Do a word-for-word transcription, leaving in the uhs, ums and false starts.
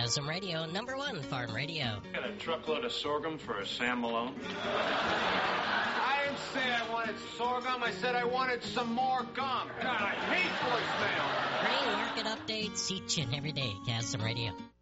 Chasm Radio, number one farm radio. Got a truckload of sorghum for Sam Malone? I didn't say I wanted sorghum. I said I wanted some more gum. God, I hate voicemail. Free market updates each and every day, Chasm Radio.